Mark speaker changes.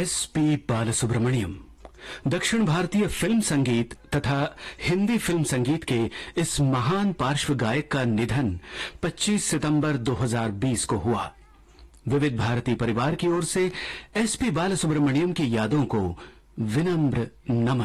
Speaker 1: SP. Balasubrahmanyam दक्षिण भारतीय film संगीत तथा हिंदी फिल्म संगीत के इस महान पार्श्व गायक का निधन 25 सितंबर 2020 को हुआ। विविध भारती परिवार की ओर से एस.पी. बालसुब्रमण्यम की यादों को विनम्र नमन।